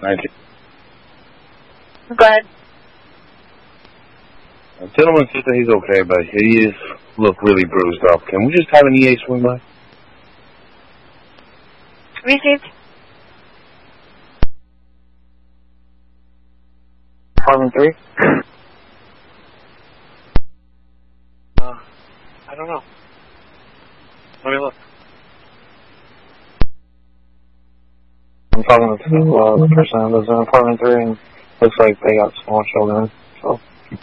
19. Go ahead. The gentleman said that he's okay, but he is look really bruised up. Can we just have an EA swing by? Received. Apartment 3? I don't know. Let me look. I'm talking to the person that lives in apartment 3 and looks like they got small children, so.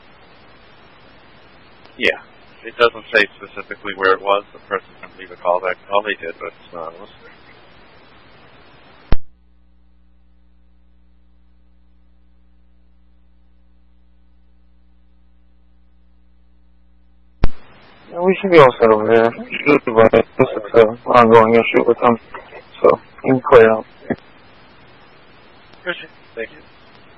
Yeah. It doesn't say specifically where it was. The person can leave a callback. All they did was listen. Yeah, we should be all set over there. It's an ongoing issue with them, so you can clear out. Appreciate it. Thank you.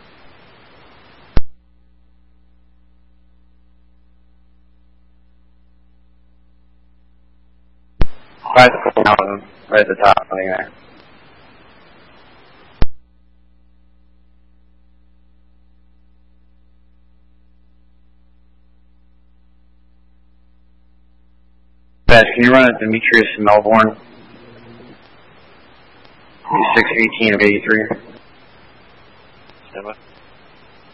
Right at the top, anyway. Beth, can you run at Demetrius Melbourne? 618 of 83.